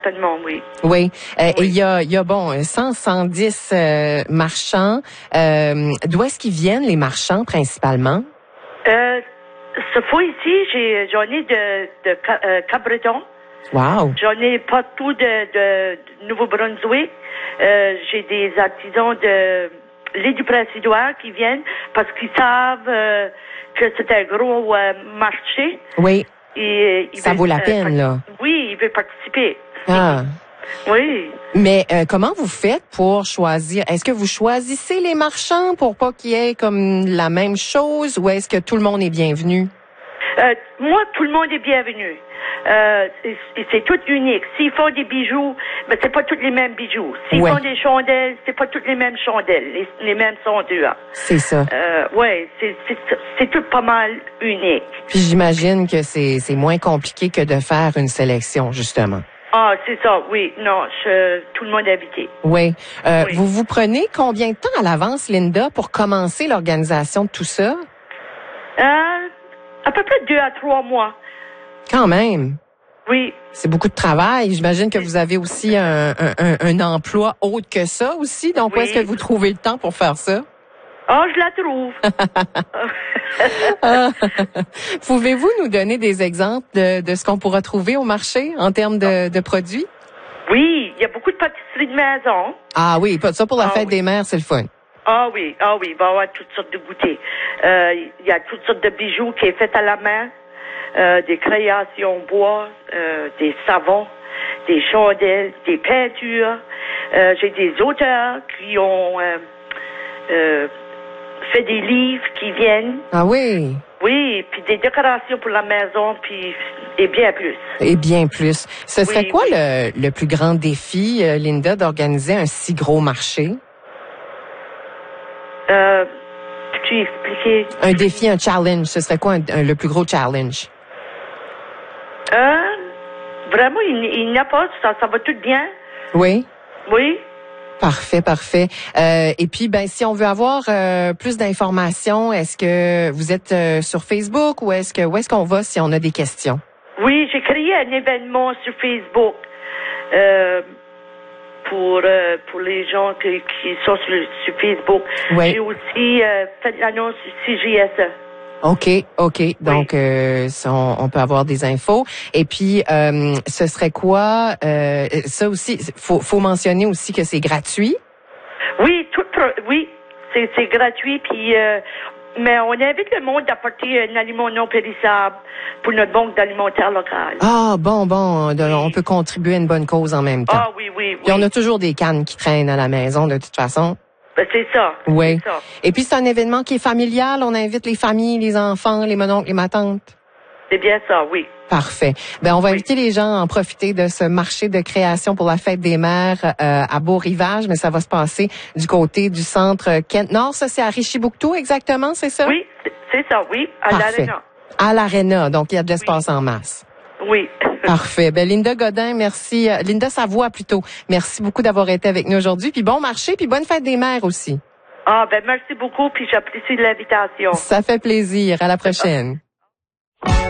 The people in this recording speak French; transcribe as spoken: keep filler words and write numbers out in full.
Tellement, oui. Oui. Euh, Oui. Il y a, il y a bon, cent, cent dix euh, marchands. Euh, d'où est-ce qu'ils viennent, les marchands, principalement? Euh, ce fois ici, j'ai, j'en ai de, de Ca- euh, Cap-Breton. Wow. J'en ai partout de, de, de Nouveau-Brunswick. Euh, j'ai des artisans de l'île du Prince-Édouard qui viennent parce qu'ils savent euh, que c'est un gros euh, marché. Oui. Et, ils Ça veulent, vaut la euh, peine, là. Oui, ils veulent participer. Ah. Oui. Mais euh, comment vous faites pour choisir? Est-ce que vous choisissez les marchands pour pas qu'il y ait comme la même chose ou est-ce que tout le monde est bienvenu? Euh, moi, tout le monde est bienvenu. Euh, c'est, c'est tout unique. S'ils font des bijoux, ben c'est pas tous les mêmes bijoux. S'ils Ouais. font des chandelles, c'est pas toutes les mêmes chandelles, les, les mêmes sondures. C'est ça. Euh, ouais, c'est, c'est, c'est tout pas mal unique. Puis j'imagine que c'est c'est moins compliqué que de faire une sélection, justement. Ah, c'est ça, oui. Non, je, tout le monde est invité. Oui. Euh, Oui. Vous vous prenez combien de temps à l'avance, Linda, pour commencer l'organisation de tout ça? Euh, à peu près deux à trois mois. Quand même. Oui. C'est beaucoup de travail. J'imagine que vous avez aussi un, un, un, un emploi autre que ça aussi. Donc, où Oui. est-ce que vous trouvez le temps pour faire ça? Ah, je la trouve. Ah. Pouvez-vous nous donner des exemples de, de ce qu'on pourra trouver au marché en termes de, de produits? Oui, il y a beaucoup de pâtisseries de maison. Ah oui, pas ça pour la Ah fête oui. des mères, c'est le fun. Ah oui, ah oui, il va y avoir toutes sortes de goûters. Euh, Il y a toutes sortes de bijoux qui est fait à la main, euh, des créations en bois, euh, des savons, des chandelles, des peintures. Euh, J'ai des auteurs qui ont euh, euh, fait des livres qui viennent. Ah oui, Oui, puis des décorations pour la maison, puis et bien plus. et bien plus. Ce serait Oui, quoi oui. le, le plus grand défi, euh, Linda, d'organiser un si gros marché? Euh, Peux-tu expliquer? Un défi, un challenge. Ce serait quoi un- un- le plus gros challenge? Euh, vraiment, il, il n'y a pas, ça, ça va tout bien. Oui. Oui. Parfait, parfait. Euh, et puis, ben, si on veut avoir euh, plus d'informations, est-ce que vous êtes euh, sur Facebook ou est-ce que où est-ce qu'on va si on a des questions? Oui, j'ai créé un événement sur Facebook euh, pour euh, pour les gens qui, qui sont sur, sur Facebook. Oui. J'ai aussi euh, fait l'annonce sur C G S E. OK, OK. Donc, euh, ça, on, on peut avoir des infos. Et puis, euh, ce serait quoi? Euh, ça aussi, faut, faut mentionner aussi que c'est gratuit. Oui, tout pro- oui, c'est c'est gratuit. Puis, euh, mais on invite le monde d'apporter un aliment non périssable pour notre banque d'alimentaire locale. Ah, bon, bon. de- on peut contribuer à une bonne cause en même temps. Ah oui, oui, Puis on oui. a toujours des cannes qui traînent à la maison, de toute façon. Ben, c'est ça. Oui. C'est ça. Et puis, c'est un événement qui est familial. On invite les familles, les enfants, les mononcles, les matantes. C'est bien ça, oui. Parfait. Ben, on va Oui. inviter les gens à en profiter de ce marché de création pour la fête des mères euh, à Beau-Rivage, mais ça va se passer du côté du centre Kent-Nord. Ça, c'est à Richibouctou, exactement, c'est ça? Oui, c'est- c'est ça, oui, à Parfait. l'aréna. À l'Arena, donc il y a de l'espace en masse. Oui. Parfait. Ben, Linda Godin, merci. euh, Linda Savoie, plutôt. Merci beaucoup d'avoir été avec nous aujourd'hui. Puis bon marché, puis bonne fête des mères aussi. Ah, ben merci beaucoup, puis j'apprécie l'invitation. Ça fait plaisir. À la prochaine.